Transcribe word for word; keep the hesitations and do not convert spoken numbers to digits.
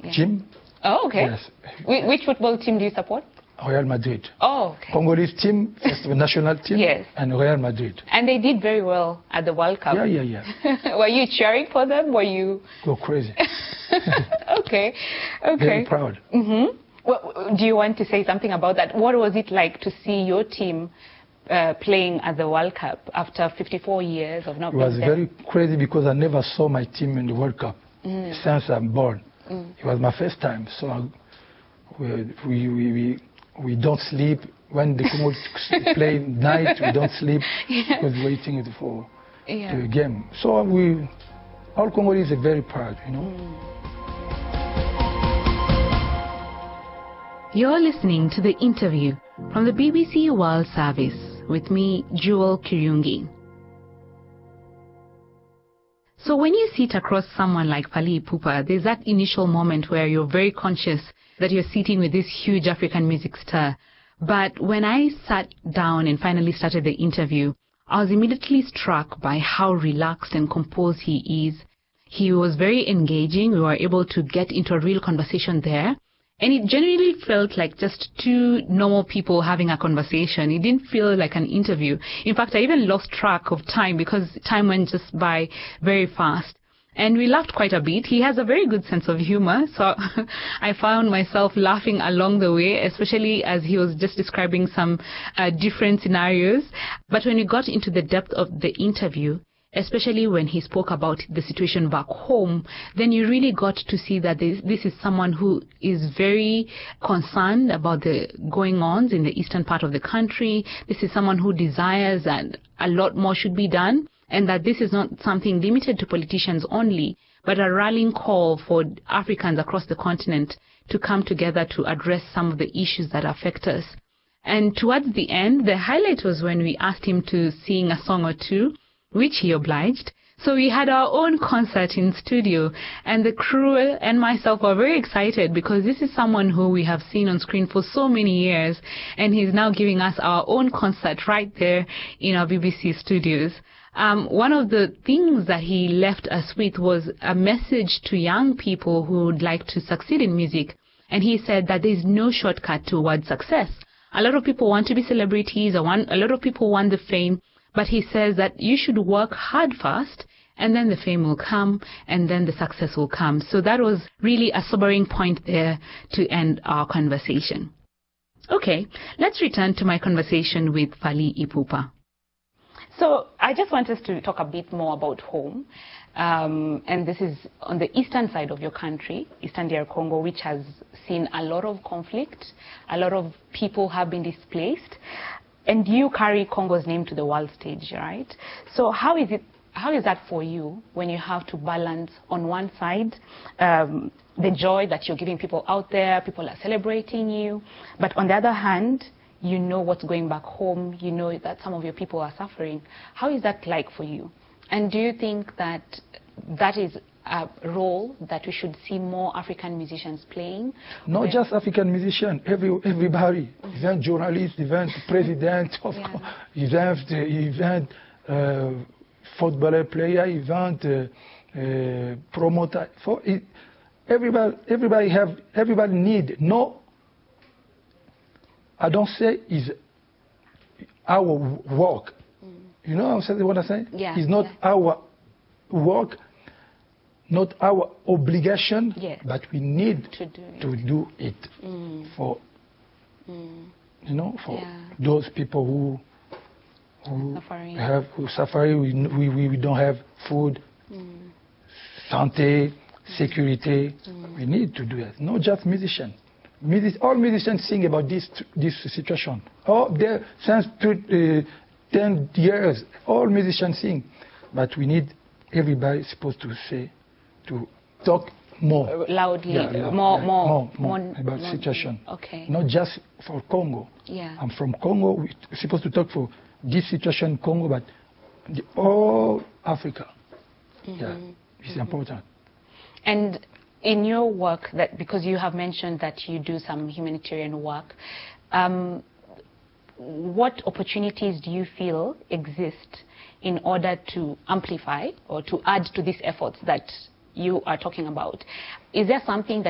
Okay. Team. Oh, okay. Yes. Wh which football team do you support? Real Madrid. Oh, okay. Congolese team, first national team, yes. and Real Madrid. And they did very well at the World Cup. Yeah, yeah, yeah. Were you cheering for them? Were you? Go crazy. Okay, okay. Very proud. Mm-hmm. Well, do you want to say something about that? What was it like to see your team uh, playing at the World Cup after fifty-four years of not being there? It was there? very crazy because I never saw my team in the World Cup mm. since I'm born. Mm. It was my first time, so I, we, we, we, we don't sleep. When the Congo play night, we don't sleep yeah. because waiting for yeah. the game. So we, all Congolese are very proud, you know. Mm. You're listening to the interview from the B B C World Service with me, Jewel Kirungi. So when you sit across someone like Fally Ipupa, there's that initial moment where you're very conscious that you're sitting with this huge African music star. But when I sat down and finally started the interview, I was immediately struck by how relaxed and composed he is. He was very engaging. We were able to get into a real conversation there. And it genuinely felt like just two normal people having a conversation. It didn't feel like an interview. In fact, I even lost track of time because time went just by very fast. And we laughed quite a bit. He has a very good sense of humor, so I found myself laughing along the way, especially as he was just describing some uh, different scenarios. But when we got into the depth of the interview, especially when he spoke about the situation back home, then you really got to see that this, this is someone who is very concerned about the going-ons in the eastern part of the country. This is someone who desires that a lot more should be done, and that this is not something limited to politicians only, but a rallying call for Africans across the continent to come together to address some of the issues that affect us. And towards the end, the highlight was when we asked him to sing a song or two, which he obliged. So we had our own concert in studio, and the crew and myself were very excited because this is someone who we have seen on screen for so many years, and he's now giving us our own concert right there in our B B C studios. Um, one of the things that he left us with was a message to young people who would like to succeed in music, and he said that there's no shortcut towards success. A lot of people want to be celebrities, or want, a lot of people want the fame, but he says that you should work hard first, and then the fame will come, and then the success will come. So that was really a sobering point there to end our conversation. Okay, let's return to my conversation with Fally Ipupa. So I just want us to talk a bit more about home. Um, and this is on the eastern side of your country, Eastern D R Congo, which has seen a lot of conflict. A lot of people have been displaced. And you carry Congo's name to the world stage, right? So how is it, how is that for you when you have to balance on one side um, the joy that you're giving people out there, people are celebrating you, but on the other hand, you know what's going back home, you know that some of your people are suffering. How is that like for you? And do you think that that is a role that we should see more African musicians playing? Not where... just African musicians, every, everybody, mm-hmm. even journalists, even president, of yeah. course, even, even uh, footballer player, even uh, uh, promoter. For it, everybody, everybody have, everybody need no. I don't say is our work. Mm. You know what I'm saying? Yeah, it's not yeah. our work, not our obligation, yes. but we need to do it, to do it mm. for, mm. you know, for yeah. those people who who suffering. have who suffering. We, we we don't have food, mm. santé, security. Mm. We need to do it. Not just musicians. All musicians sing about this this situation. Oh, there since two, uh, ten years, all musicians sing, but we need everybody supposed to say, to talk more loudly, yeah, yeah, more, yeah, more, more, more, more about more, situation. Okay. Not just for Congo. Yeah. I'm from Congo. We're supposed to talk for this situation in Congo, but the, all Africa. Mm-hmm. Yeah, it's mm-hmm. important. And in your work, that because you have mentioned that you do some humanitarian work, um, what opportunities do you feel exist in order to amplify or to add to these efforts that you are talking about? Is there something that